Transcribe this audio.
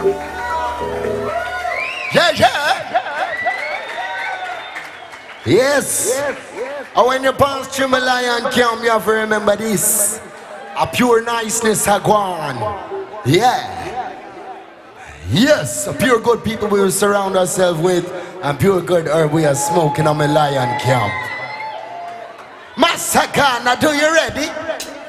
Yeah, yeah. Yes. And when you pass through my lion camp, you have to remember this. A pure niceness are gone. Yeah. Yes, a pure good people we will surround ourselves with, and pure good herb we are smoking on my lion camp. Massacana, do you ready?